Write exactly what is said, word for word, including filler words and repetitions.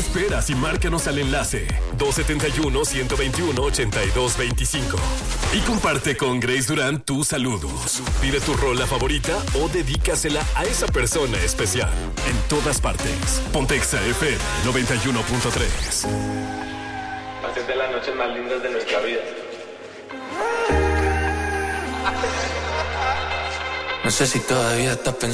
esperas y márcanos al enlace dos siete uno, uno dos uno, ocho dos dos cinco y comparte con Grace Durán tus saludos. Pide tu rola favorita o dedícasela a esa persona especial. En todas partes. Ponte Exa F M noventa y uno punto tres. Haces de las noches más lindas de nuestra vida. No sé si todavía estás pensando